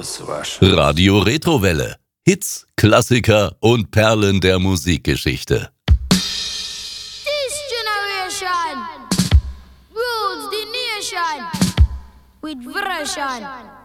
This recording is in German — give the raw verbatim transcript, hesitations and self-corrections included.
los, Wasch. Radio Retrowelle. Hits, Klassiker und Perlen der Musikgeschichte. This generation rules the nation with version.